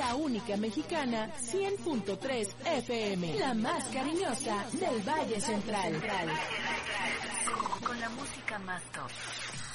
la única mexicana 100.3 FM, la más cariñosa del Valle Central. Con la música más top.